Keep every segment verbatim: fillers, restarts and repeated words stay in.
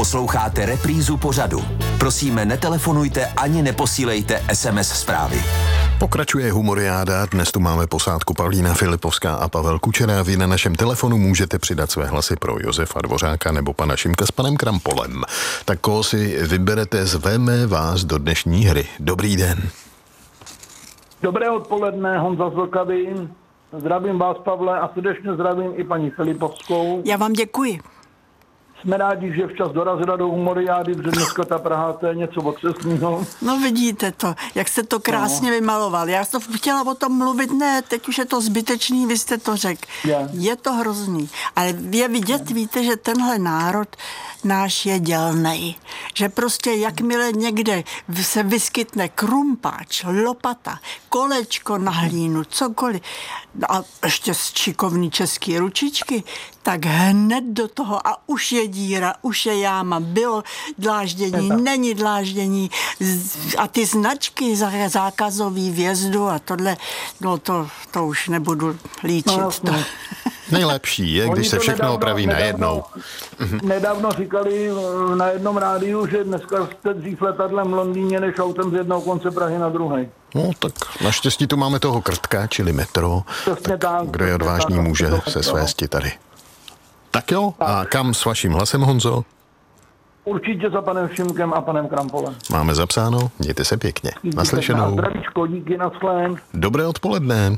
Posloucháte reprízu pořadu. Prosíme, netelefonujte ani neposílejte es em es zprávy. Pokračuje humoriáda, dnes tu máme posádku Pavlína Filipovská a Pavel Kučera. Vy na našem telefonu můžete přidat své hlasy pro Josefa Dvořáka nebo pana Šimka s panem Krampolem. Tak koho si vyberete, zveme vás do dnešní hry. Dobrý den. Dobré odpoledne, Honza z Vlkavy. Zdravím vás, Pavle, a srdečně zdravím i paní Filipovskou. Já vám děkuji. Jsme rádi, že včas dorazila do humoriády, protože dneska ta Praha, to je něco otřesného. No vidíte to, jak jste to krásně no. vymaloval. Já jsem chtěla o tom mluvit, ne, teď už je to zbytečný, vy jste to řekl. Je. Je to hrozný. Ale je vidět, víte, že tenhle národ náš je dělnej. Že prostě jakmile někde se vyskytne krumpáč, lopata, kolečko na hlínu, cokoliv, a ještě z šikovný český ručičky, tak hned do toho a už je díra, už je jáma, bylo dláždění, není dláždění a ty značky zákazový vjezdu a tohle, no to, to už nebudu líčit. No, to. Nejlepší je, když se všechno nedávno, opraví najednou. Nedávno říkali na jednom rádiu, že dneska jste dřív letadlem v Londýně než autem z jednoho konce Prahy na druhý. No tak naštěstí tu máme toho krtka, čili metro. Tak tak, kdo je odvážný, tak, může se svésti tady. Tak jo, tak. A kam s vaším hlasem, Honzo? Určitě za panem Šimkem a panem Krampolem. Máme zapsáno, mějte se pěkně. Naslyšenou. Zdravíčko, díky, naschlén. Dobré odpoledne.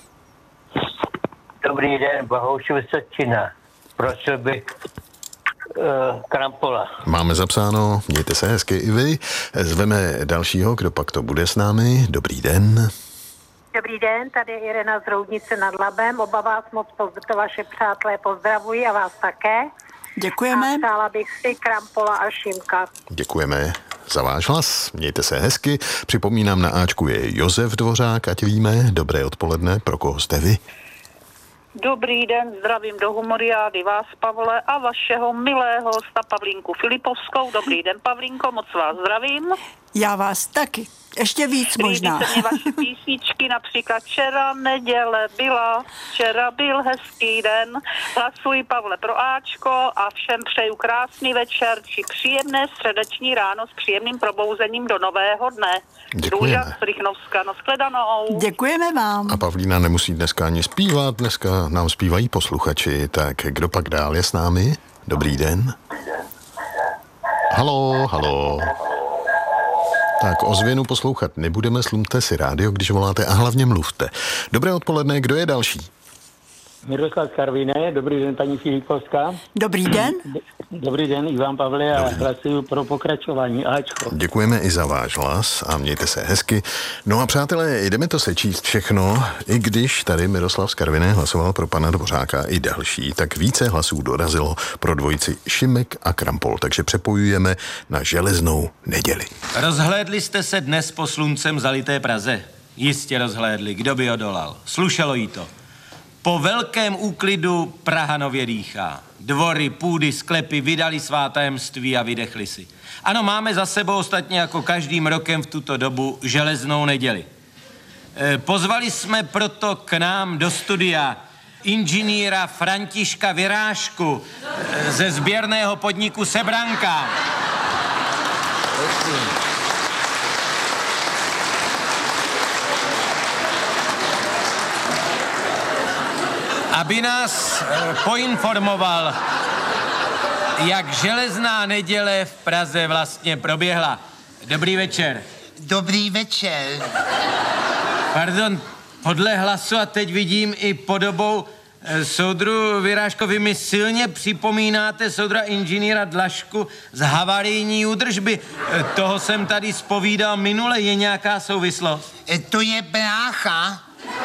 Dobrý den, Bahouši Vysočina. Prosil bych uh, Krampola. Máme zapsáno, mějte se hezky i vy. Zveme dalšího, kdo pak to bude s námi. Dobrý den. Dobrý den, tady je Irena z Roudnice nad Labem. Oba vás moc pozdravuji, vaše přátelé pozdravuji a vás také. Děkujeme. A přála bych si Krampola a Šimka. Děkujeme za váš hlas. Mějte se hezky. Připomínám, na Ačku je Josef Dvořák, ať víme. Dobré odpoledne, pro koho jste vy? Dobrý den, zdravím do humoriády vás, Pavle, a vašeho milého hosta Pavlínku Filipovskou. Dobrý den, Pavlínko, moc vás zdravím. Já vás taky. Ještě víc možná. Líbí se mi vaše písničky, například Včera neděle byla, včera byl hezký den. Hlasuji, Pavle, pro Ačko a všem přeju krásný večer či příjemné středeční ráno s příjemným probouzením do nového dne. Děkujeme. Růža z Rychnovska, nashledanou. Děkujeme vám. A Pavlína nemusí dneska ani zpívat, dneska nám zpívají posluchači. Tak kdo pak dál je s námi? Dobrý den. Halo, halo. Tak ozvěnu poslouchat nebudeme, slumte si rádio, když voláte a hlavně mluvte. Dobré odpoledne, kdo je další? Miroslav Karviné, dobrý den, paní Filipovská. Dobrý den. Dobrý den, Ivan Pavle, a hlasuju pro pokračování. Ačko. Děkujeme i za váš hlas a mějte se hezky. No a přátelé, jdeme to sečíst všechno, i když tady Miroslav z Karviné hlasoval pro pana Dvořáka i další, tak více hlasů dorazilo pro dvojici Šimek a Krampol, takže přepojujeme na Železnou neděli. Rozhlédli jste se dnes po sluncem zalité Praze? Jistě rozhlédli, kdo by odolal. Slušelo jí to. Po velkém úklidu Praha nově dýchá. Dvory, půdy, sklepy vydali svá tajemství a vydechli si. Ano, máme za sebou ostatně jako každým rokem v tuto dobu Železnou neděli. E, pozvali jsme proto k nám do studia inženýra Františka Virážku e, ze sběrného podniku Sebranka. Aby nás poinformoval, jak Železná neděle v Praze vlastně proběhla. Dobrý večer. Dobrý večer. Pardon, podle hlasu a teď vidím i podobou soudru Virážko, vy mi silně připomínáte soudra inženýra Dlašku z havarijní údržby. Toho jsem tady zpovídal minule, je nějaká souvislost? To je brácha.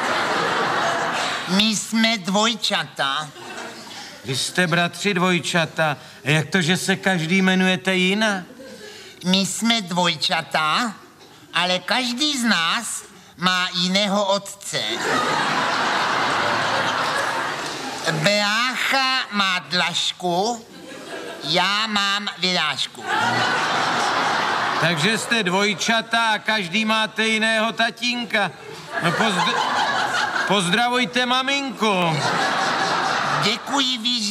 My jsme dvojčata. Vy jste bratři dvojčata. Jak to, že se každý jmenujete jinak? My jsme dvojčata, ale každý z nás má jiného otce. Brácha má Dlašku, já mám Virážku. Takže jste dvojčata a každý máte jiného tatínka. No pozdr- pozdravujte maminku. Děkuji, víš,